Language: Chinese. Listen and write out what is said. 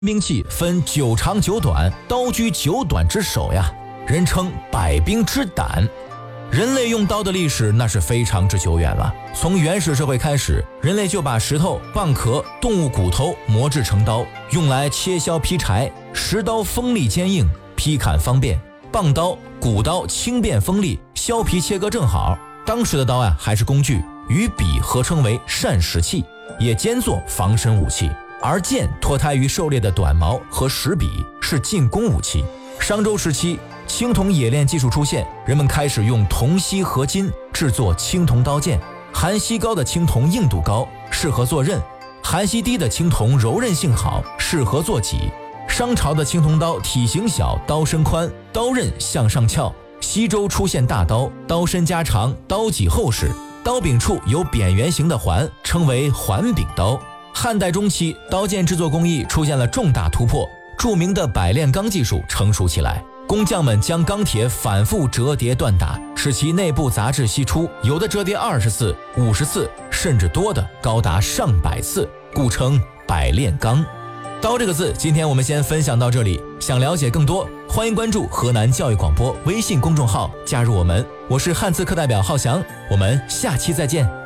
兵器分九长九短，刀居九短之首呀，人称百兵之胆。人类用刀的历史那是非常之久远了，从原始社会开始，人类就把石头、蚌壳、动物骨头磨制成刀，用来切削劈柴。石刀锋利坚硬，劈砍方便；蚌刀、骨刀轻便锋利，削皮切割正好。当时的刀还是工具，与笔合称为膳食器，也兼作防身武器。而剑脱胎于狩猎的短矛和石笔，是进攻武器。商周时期，青铜冶炼技术出现，人们开始用铜锡合金制作青铜刀剑。含锡高的青铜硬度高，适合做刃；含锡低的青铜柔韧性好，适合做戟。商朝的青铜刀体型小，刀身宽，刀刃向上翘。西周出现大刀，刀身加长，刀脊厚实，刀柄处有扁圆形的环，称为环柄刀。汉代中期，刀剑制作工艺出现了重大突破，著名的百炼钢技术成熟起来。工匠们将钢铁反复折叠锻打，使其内部杂质析出，有的折叠20次、50次，甚至多的高达上百次，故称百炼钢。刀这个字，今天我们先分享到这里。想了解更多，欢迎关注河南教育广播微信公众号，加入我们。我是汉字课代表浩翔，我们下期再见。